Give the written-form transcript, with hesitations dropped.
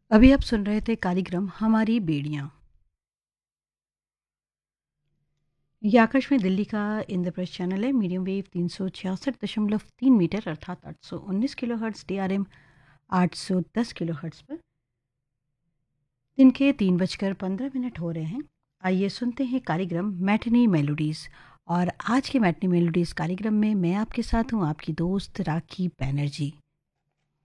अभी आप सुन रहे थे कार्यक्रम हमारी बेड़ियाँ। ये आकाशवाणी दिल्ली का इंद्रप्रस्थ चैनल है। मीडियम वेव 366.3 मीटर अर्थात 819 किलोहर्ट्ज़, डीआरएम 810 किलोहर्ट्ज़ पर दिन के 3:15 हो रहे हैं। आइए सुनते हैं कार्यक्रम मैटिनी मेलोडीज़। और आज के मैटिनी मेलोडीज़ कार्यक्रम में मैं आपके साथ हूँ, आपकी दोस्त राखी बैनर्जी।